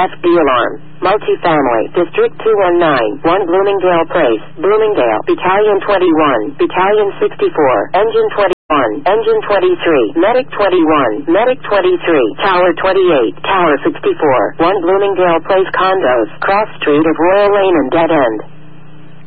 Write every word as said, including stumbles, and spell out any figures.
F D alarm. Multifamily, District two one nine, one Bloomingdale Place, Bloomingdale, Battalion twenty-one, Battalion sixty-four, Engine twenty-one, Engine twenty-three, Medic twenty-one, Medic twenty-three, Tower twenty-eight, Tower sixty-four, one Bloomingdale Place condos, cross street of Royal Lane and Dead End.